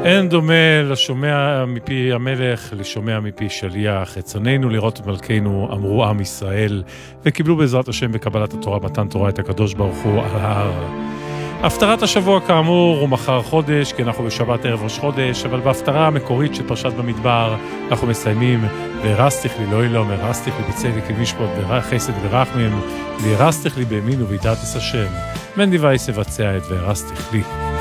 אין דומה לשומע מפי המלך לשומע מפי שליח. רצוננו לראות את מלכנו, אמרו עם ישראל, וקיבלו בעזרת השם בקבלת התורה, מתן תורה, את הקדוש ברוך הוא על ההר. הפטרת השבוע כאמור הוא מחר חודש, כי אנחנו בשבת ערב ראש חודש, אבל בהפטרה המקורית של פרשת במדבר אנחנו מסיימים והרסתיך לי לא אילום, הרסתיך לי בצדק למשפט בחסד ורחמים, והרסתיך לי בימין ובידעת השם, מן דיווייס יבצע את והרסתיך לי.